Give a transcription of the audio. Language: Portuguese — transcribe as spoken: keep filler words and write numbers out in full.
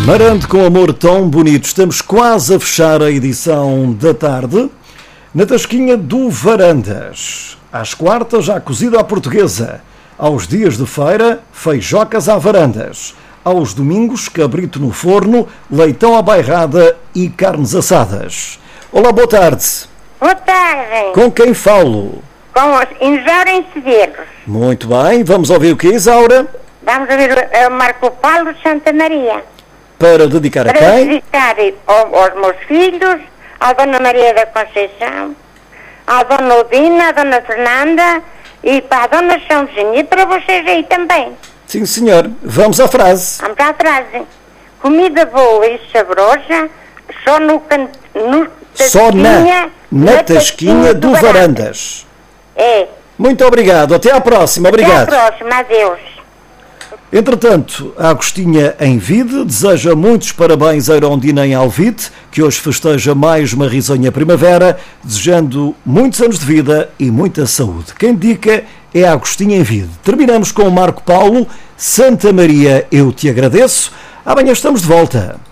Marante com amor tão bonito, estamos quase a fechar a edição da tarde na tasquinha do Varandas. Às quartas, já cozido à portuguesa. Aos dias de feira, feijocas à varandas. Aos domingos, cabrito no forno, leitão à bairrada e carnes assadas. Olá, boa tarde. Boa tarde. Com quem falo? Com Isaura em Cedeiros. Muito bem, vamos ouvir o que, Isaura? Vamos ouvir o Marco Paulo de Santa Maria. Para dedicar a Para quem? dedicar ao, aos meus filhos, à Dona Maria da Conceição, à Dona Odina, à Dona Fernanda e para a Dona Sãozinha e para vocês aí também. Sim, senhor. Vamos à frase. Vamos à frase. Comida boa e saborosa, só no can... no Só na, tasquinha, na tasquinha do Varandas. É. Muito obrigado. Até à próxima. Obrigado. Até à próxima. Adeus. Entretanto, a Agostinha em Vide deseja muitos parabéns a Irondina em Alvite, que hoje festeja mais uma risonha primavera, desejando muitos anos de vida e muita saúde. Quem indica é a Agostinha em Vide. Terminamos com o Marco Paulo. Santa Maria, eu te agradeço. Amanhã estamos de volta.